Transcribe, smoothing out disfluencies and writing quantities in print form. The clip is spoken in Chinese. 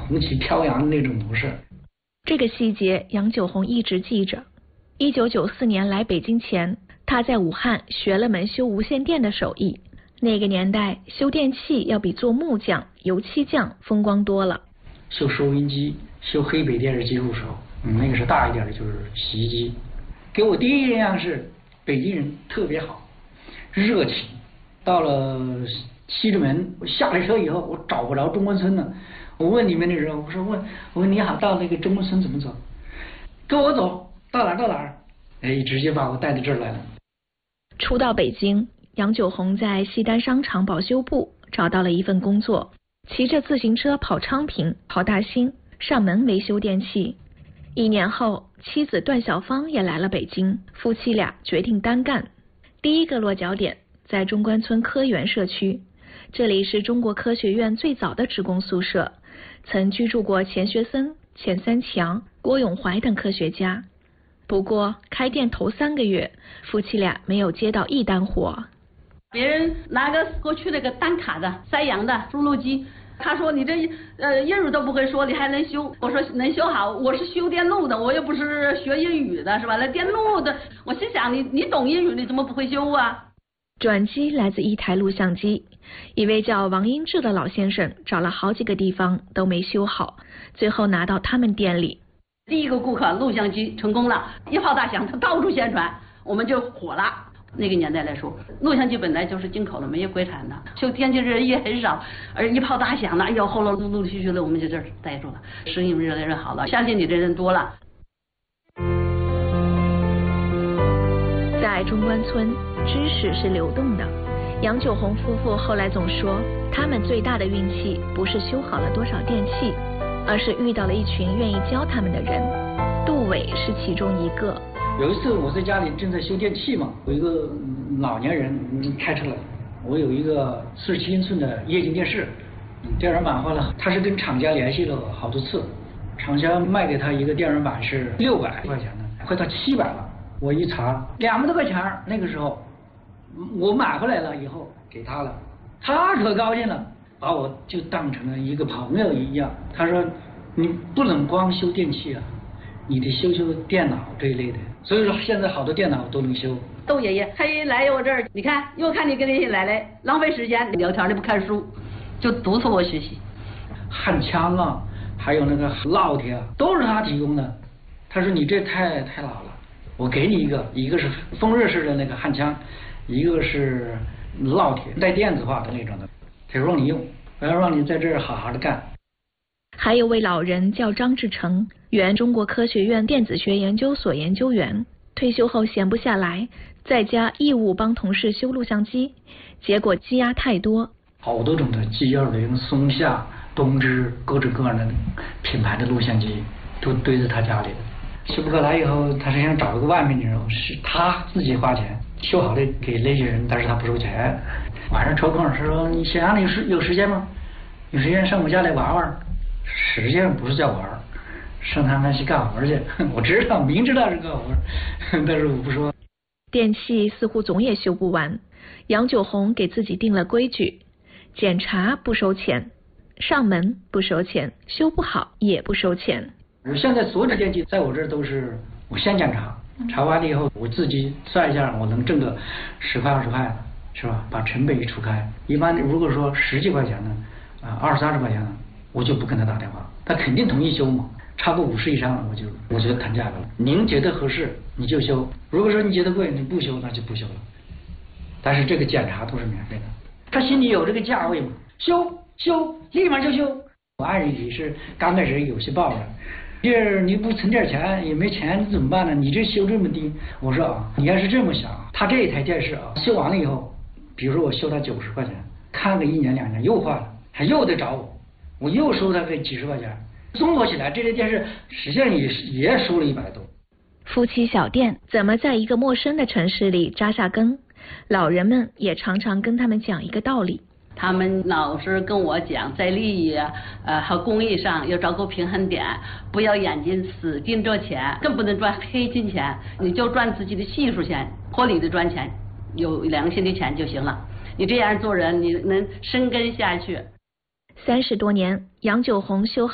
红旗飘扬的那种模式。 这个细节杨九红一直记着。1994年来北京前，他在武汉学了门修无线电的手艺。那个年代修电器要比做木匠、油漆匠风光多了。 修收音机、修黑北电视机入手，那个是大一点的，就是洗衣机。给我第一印象是北京人特别好，热情。到了西直门，我下了车以后，我找不着中关村呢。我问里面的人，我说你好，到那个中关村怎么走？跟我走，到哪儿到哪儿？哎，直接把我带到这儿来了。 初到北京，杨九红在西单商场保修部找到了一份工作，骑着自行车跑昌平、跑大兴，上门维修电器。1年后，妻子段小芳也来了北京，夫妻俩决定单干。第一个落脚点在中关村科园社区，这里是中国科学院最早的职工宿舍，曾居住过钱学森、钱三强、郭永怀等科学家。不过开店头3个月，夫妻俩没有接到一单活。 别人拿个过去那个单卡的塞洋的输入机，他说你这英语都不会说，你还能修？我说能修好，我是修电路的，我又不是学英语的，是吧？那电路的，我心想你懂英语，你怎么不会修啊？ 转机来自一台录像机，一位叫王英志的老先生找了好几个地方都没修好，最后拿到他们店里。 第一个顾客录像机成功了，一炮大响，他到处宣传，我们就火了。那个年代来说，录像机本来就是进口的，没有国产的，修电器人也很少，而一炮大响了，哎呦，后来陆陆续续的，我们就这儿待住了，生意越来越好了，相信你的人多了。 在中关村，知识是流动的。杨九红夫妇后来总说，他们最大的运气不是修好了多少电器，而是遇到了一群愿意教他们的人。杜伟是其中一个。 有一次我在家里正在修电器嘛，有一个老年人开车来，我有一个47英寸的液晶电视，电源板坏了，他是跟厂家联系了好多次，厂家卖给他一个电源板是600块钱的，快到700了。我一查200多块钱，那个时候我买回来了以后给他了，他可高兴了，把我就当成了一个朋友一样。他说你不能光修电器啊，你得修修电脑这一类的。所以说现在好多电脑都能修。 窦爷爷他一来我这儿，你看又看你跟那些奶奶浪费时间聊天，你不看书，就督促我学习。 焊枪啊，还有那个烙铁啊，都是他提供的。他说你这太老了，我给你一个是风热式的那个焊枪，一个是烙铁带电子化的那种的，他说让你用，我要让你在这儿好好的干。 还有位老人叫张志成，原中国科学院电子学研究所研究员，退休后闲不下来，在家义务帮同事修录像机，结果积压太多， 好多种的G10、松下、东芝各种各样的品牌的录像机都堆在他家里。修不过来以后，他是想找一个外面的人，是他自己花钱修好的给那些人，但是他不收钱。晚上抽空他说你想让你有时间吗？有时间上我家来玩玩。实际上不是叫玩，上他那去干活去。我知道，明知道是干活，但是我不说。 电器似乎总也修不完，杨九红给自己定了规矩：检查不收钱，上门不收钱，修不好也不收钱。 我现在所有的电器在我这儿都是我先检查，查完了以后我自己算一下，我能挣个10块20块，是吧？把成本一除开，一般如果说10几块钱呢，20、30块钱呢，我就不跟他打电话，他肯定同意修嘛。超过50以上，我就谈价格了。您觉得合适你就修，如果说你觉得贵你不修，那就不修了。但是这个检查都是免费的，他心里有这个价位嘛，修立马就修。我爱人也是刚开始有些抱怨，这你不存点钱也没钱怎么办呢？你这修这么低。我说啊，你要是这么想，他这一台电视啊修完了以后，比如说我修他90块钱，看个1年2年又坏了，他又得找我又收他个几十块钱。综合起来，这台电视实际上也收了100多。 夫妻小店怎么在一个陌生的城市里扎下根？老人们也常常跟他们讲一个道理。 他们老是跟我讲，在利益和公益上要找个平衡点，不要眼睛死盯着钱，更不能赚黑金钱，你就赚自己的技术钱，合理的赚钱，有良心的钱就行了。你这样做人，你能生根下去。 30多年，杨九红修好